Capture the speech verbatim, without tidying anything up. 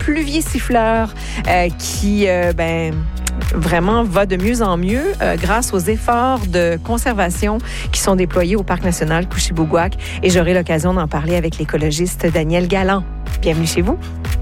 pluvier siffleur euh, qui, euh, ben, vraiment va de mieux en mieux euh, grâce aux efforts de conservation qui sont déployés au Parc national Couchibouguac. Et j'aurai l'occasion d'en parler avec l'écologiste Daniel Galland. Bienvenue chez vous.